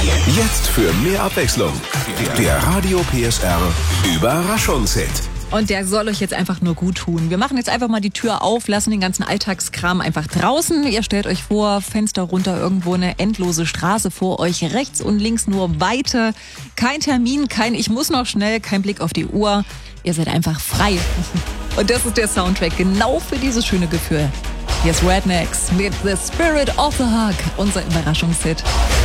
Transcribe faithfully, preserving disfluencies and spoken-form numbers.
Jetzt für mehr Abwechslung. Der Radio P S R Überraschungshit. Und der soll euch jetzt einfach nur gut tun. Wir machen jetzt einfach mal die Tür auf, lassen den ganzen Alltagskram einfach draußen. Ihr stellt euch vor, Fenster runter, irgendwo eine endlose Straße vor euch, rechts und links nur Weite. Kein Termin, kein Ich muss noch schnell, kein Blick auf die Uhr. Ihr seid einfach frei. Und das ist der Soundtrack genau für dieses schöne Gefühl. Hier ist Rednecks mit The Spirit of the Hug, unser Überraschungshit.